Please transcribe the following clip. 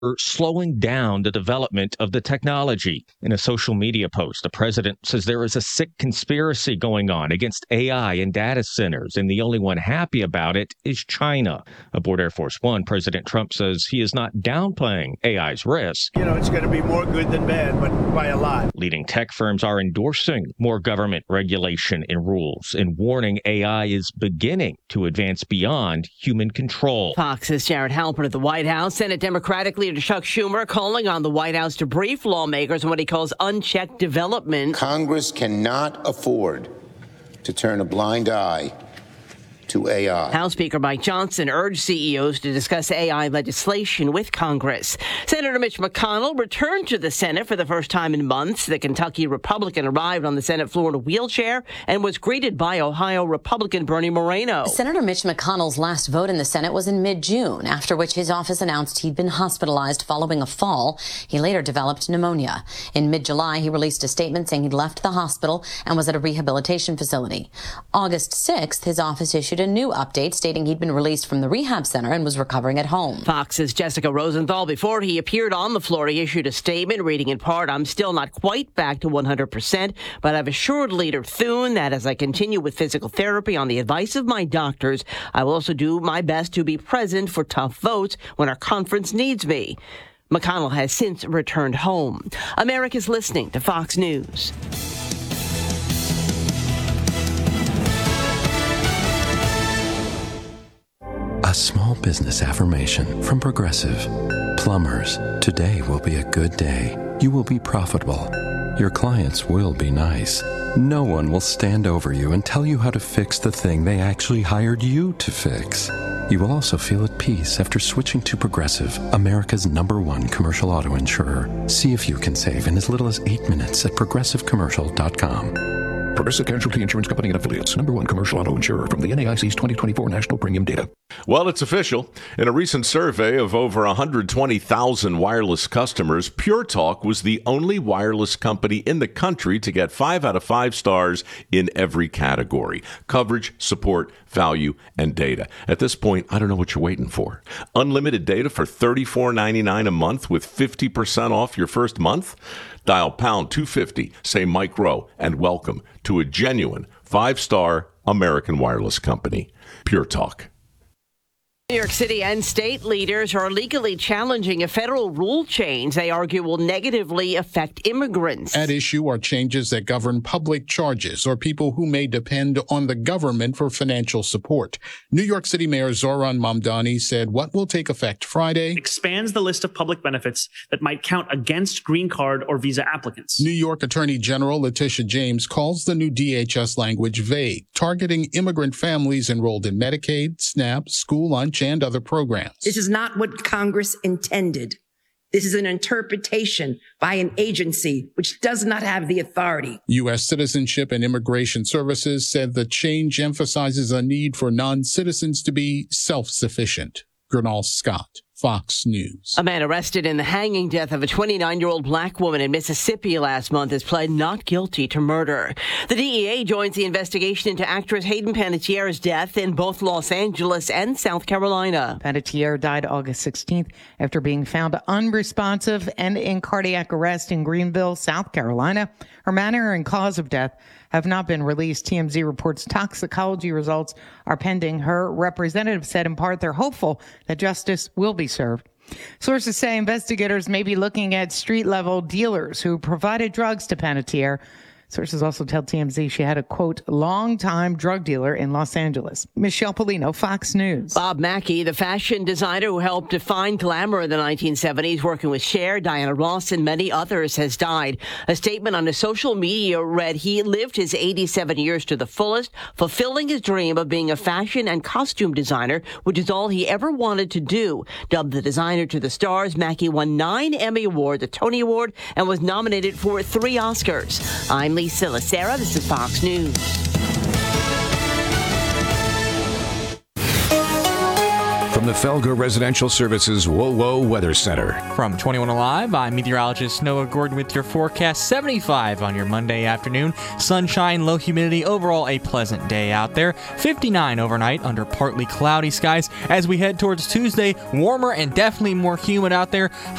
slowing down the development of the technology. In a social media post, the president says there is a sick conspiracy going on against AI and data centers, and the only one happy about it is China. Aboard Air Force One, President Trump says he is not downplaying AI's risk. It's going to be more good than bad, but by a lot. Leading tech firms are endorsing more government regulation and rules and warning AI is beginning to advance beyond human control. Fox's Jared Halpern at the White House. Senate Democratic leader Chuck Schumer calling on the White House to brief lawmakers on what he calls unchecked development. Congress cannot afford to turn a blind eye to AI. House Speaker Mike Johnson urged CEOs to discuss AI legislation with Congress. Senator Mitch McConnell returned to the Senate for the first time in months. The Kentucky Republican arrived on the Senate floor in a wheelchair and was greeted by Ohio Republican Bernie Moreno. Senator Mitch McConnell's last vote in the Senate was in mid-June, after which his office announced he'd been hospitalized following a fall. He later developed pneumonia. In mid-July, he released a statement saying he'd left the hospital and was at a rehabilitation facility. August 6th, his office issued a new update stating he'd been released from the rehab center and was recovering at home. Fox's Jessica Rosenthal, before he appeared on the floor, he issued a statement reading in part, "I'm still not quite back to 100%, but I've assured Leader Thune that as I continue with physical therapy on the advice of my doctors, I will also do my best to be present for tough votes when our conference needs me." McConnell has since returned home. America's listening to Fox News. A small business affirmation from Progressive. Plumbers, today will be a good day. You will be profitable. Your clients will be nice. No one will stand over you and tell you how to fix the thing they actually hired you to fix. You will also feel at peace after switching to Progressive, America's #1 commercial auto insurer. See if you can save in as little as 8 minutes at progressivecommercial.com. Progressive Casualty Insurance Company and Affiliates, #1 commercial auto insurer from the NAIC's 2024 National Premium Data. Well, it's official. In a recent survey of over 120,000 wireless customers, Pure Talk was the only wireless company in the country to get 5 out of 5 stars in every category: coverage, support, value, and data. At this point, I don't know what you're waiting for. Unlimited data for $34.99 a month with 50% off your first month? Dial pound 250, say Mike Rowe, and welcome to a genuine 5-star American wireless company. Pure Talk. New York City and state leaders are legally challenging a federal rule change they argue will negatively affect immigrants. At issue are changes that govern public charges or people who may depend on the government for financial support. New York City Mayor Zohran Mamdani said what will take effect Friday expands the list of public benefits that might count against green card or visa applicants. New York Attorney General Letitia James calls the new DHS language vague, targeting immigrant families enrolled in Medicaid, SNAP, school lunch, and other programs. This is not what Congress intended. This is an interpretation by an agency which does not have the authority. U.S. Citizenship and Immigration Services said the change emphasizes a need for non-citizens to be self-sufficient. Gernal Scott, Fox News. A man arrested in the hanging death of a 29-year-old black woman in Mississippi last month has pled not guilty to murder. The DEA joins the investigation into actress Hayden Panettiere's death in both Los Angeles and South Carolina. Panettiere died August 16th after being found unresponsive and in cardiac arrest in Greenville, South Carolina. Her manner and cause of death have not been released. TMZ reports toxicology results are pending. Her representative said in part they're hopeful that justice will be served. Sources say investigators may be looking at street-level dealers who provided drugs to Panettiere. Sources also tell TMZ she had a, quote, long-time drug dealer in Los Angeles. Michelle Polino, Fox News. Bob Mackie, the fashion designer who helped define glamour in the 1970s, working with Cher, Diana Ross, and many others, has died. A statement on his social media read he lived his 87 years to the fullest, fulfilling his dream of being a fashion and costume designer, which is all he ever wanted to do. Dubbed the designer to the stars, Mackie won 9 Emmy Awards, a Tony Award, and was nominated for 3 Oscars. I'm Lisa Lacera. This is Fox News. from the Felger Residential Services WOWO Weather Center. From 21 Alive, I'm meteorologist Noah Gordon with your forecast. 75 on your Monday afternoon. Sunshine, low humidity, overall a pleasant day out there. 59 overnight under partly cloudy skies. As we head towards Tuesday, warmer and definitely more humid out there.